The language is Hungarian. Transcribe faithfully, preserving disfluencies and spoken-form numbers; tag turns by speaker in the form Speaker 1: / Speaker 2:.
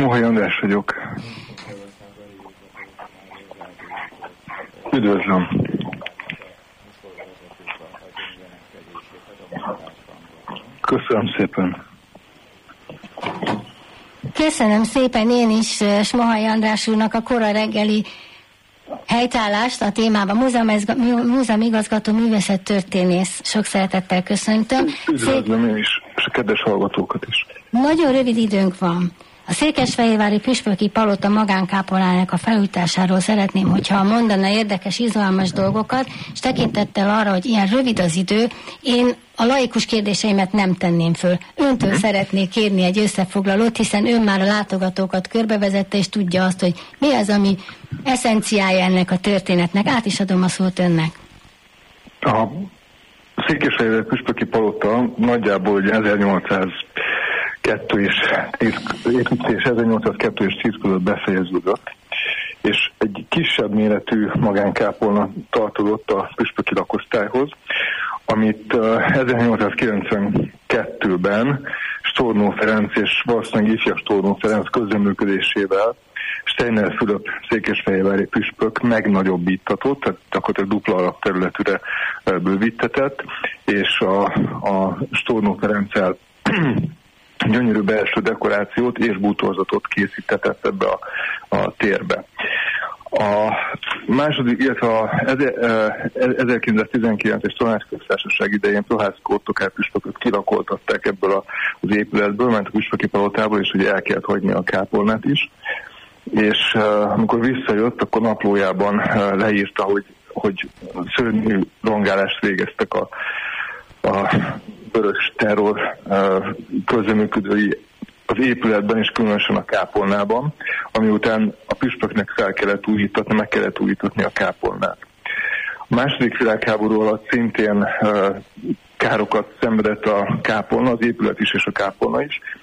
Speaker 1: Smohai András vagyok. Üdvözlöm. Köszönöm szépen.
Speaker 2: Köszönöm szépen én is Smohai András úrnak a kora reggeli helytállást a témában. Múzeumigazgató, művészettörténész. Sok szeretettel köszöntöm.
Speaker 1: Üdvözlöm én is, és a kedves hallgatókat is.
Speaker 2: Nagyon rövid időnk van. A székesfehérvári püspöki palota magánkápolnának a felújításáról szeretném, hogyha mondana érdekes, izgalmas dolgokat, és tekintettel arra, hogy ilyen rövid az idő, én a laikus kérdéseimet nem tenném föl. Öntől szeretnék kérni egy összefoglalót, hiszen ön már a látogatókat körbevezette, és tudja azt, hogy mi az, ami eszenciája ennek a történetnek. Át is adom a szót önnek.
Speaker 1: A székesfehérvári püspöki palota nagyjából ugye ezernyolcszázkettő és építés ezernyolcszázkettő és tíz között befejeződött, és egy kisebb méretű magánkápolna tartozott a püspöki lakosztályhoz, amit ezernyolcszázkilencvenkettőben Stornó Ferenc és valószínűleg ifjabb Stornó Ferenc közreműködésével Steiner Fülöp székesfehérvári püspök megnagyobbítatott, tehát gyakorlatilag dupla alapterületűre bővítetett, és a, a Stornó Ferenccel gyönyörű belső dekorációt és bútorzatot készítetett ebbe a, a térbe. A második, illetve a ezerkilencszáztizenkilences Tanácsköztársaság idején Prohászka Ottokár püspököt kilakoltatták ebből az épületből, ment a püspöki palotából, és ugye el kellett hagyni a kápolnát is. És uh, amikor visszajött, akkor naplójában uh, leírta, hogy, hogy szörnyű rongálást végeztek a, a vörös terror uh, közreműködői az épületben, és különösen a kápolnában, ami után a püspöknek fel kellett újítatni, meg kellett újítatni a kápolnát. A második világháború alatt szintén uh, károkat szenvedett a kápolna, az épület is és a kápolna is,